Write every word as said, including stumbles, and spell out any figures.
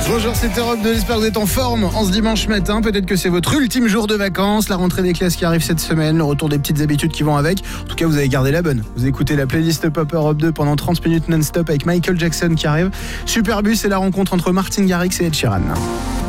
Bonjour, c'est Europe deux, j'espère que vous êtes en forme en ce dimanche matin. Peut-être que c'est votre ultime jour de vacances, la rentrée des classes qui arrive cette semaine, le retour des petites habitudes qui vont avec. En tout cas, vous avez gardé la bonne. Vous écoutez la playlist Pop Europe deux pendant trente minutes non-stop avec Michael Jackson qui arrive. Superbus et la rencontre entre Martin Garrix et Ed Sheeran.